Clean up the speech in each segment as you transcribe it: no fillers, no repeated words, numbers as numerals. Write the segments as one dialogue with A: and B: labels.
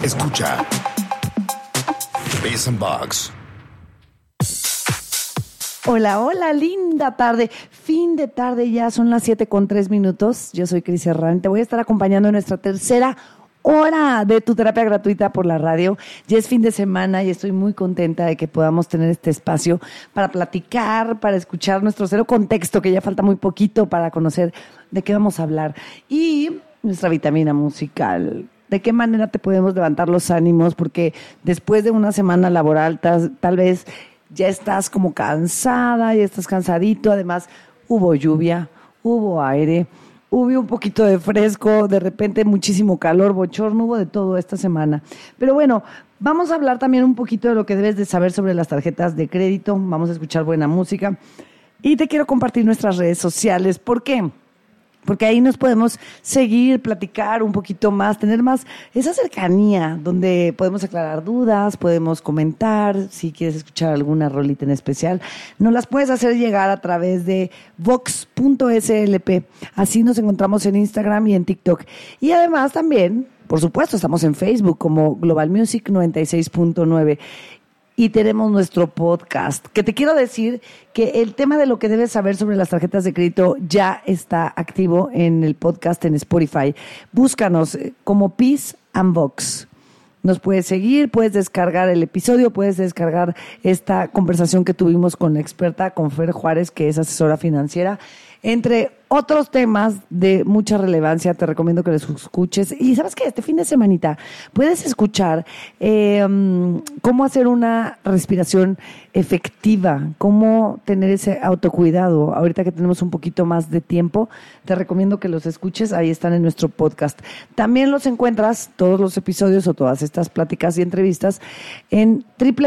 A: Escucha Biz and Box.
B: Hola, hola, linda tarde, fin de tarde ya, son las 7:03. Yo soy Cris Herrán, te voy a estar acompañando en nuestra tercera hora de tu terapia gratuita por la radio. Ya es fin de semana y estoy muy contenta de que podamos tener este espacio para platicar, para escuchar nuestro cero contexto, que ya falta muy poquito para conocer de qué vamos a hablar. Y nuestra vitamina musical. ¿De qué manera te podemos levantar los ánimos? Porque después de una semana laboral, tal vez ya estás como cansada, ya estás cansadito. Además, hubo lluvia, hubo aire, hubo un poquito de fresco, de repente muchísimo calor, bochorno, hubo de todo esta semana. Pero bueno, vamos a hablar también un poquito de lo que debes de saber sobre las tarjetas de crédito. Vamos a escuchar buena música. Y te quiero compartir nuestras redes sociales. ¿Por qué? Porque ahí nos podemos seguir, platicar un poquito más, tener más esa cercanía donde podemos aclarar dudas, podemos comentar, si quieres escuchar alguna rolita en especial, nos las puedes hacer llegar a través de vox.slp. Así nos encontramos en Instagram y en TikTok. Y además también, por supuesto, estamos en Facebook como Global Music 96.9. Y tenemos nuestro podcast, que te quiero decir que el tema de lo que debes saber sobre las tarjetas de crédito ya está activo en el podcast en Spotify. Búscanos como Biz and Box. Nos puedes seguir, puedes descargar el episodio, puedes descargar esta conversación que tuvimos con la experta, con Fer Juárez, que es asesora financiera. Entre otros temas de mucha relevancia, te recomiendo que los escuches. Y ¿sabes qué? Este fin de semanita puedes escuchar cómo hacer una respiración efectiva, cómo tener ese autocuidado. Ahorita que tenemos un poquito más de tiempo, te recomiendo que los escuches. Ahí están en nuestro podcast. También los encuentras, todos los episodios o todas estas pláticas y entrevistas, en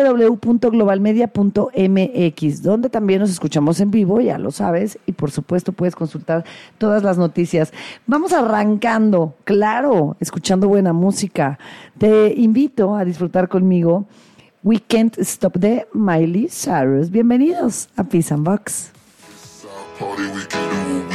B: www.globalmedia.mx, donde también nos escuchamos en vivo, ya lo sabes, y por supuesto puedes consultar todas las noticias. Vamos arrancando, claro, escuchando buena música. Te invito a disfrutar conmigo We Can't Stop de Miley Cyrus. Bienvenidos a Biz and Box.
A: Party, we